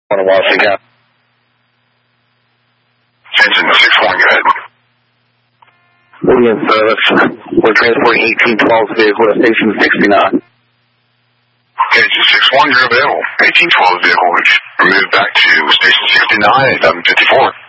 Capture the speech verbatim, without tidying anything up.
On a while, so you got. Engine six one, go ahead. Williams, uh, we're transporting eighteen twelve's vehicle to station sixty-nine. Okay, Engine six one, you're available. eighteen twelve's vehicle, which moved back to station sixty-nine at eleven fifty-four.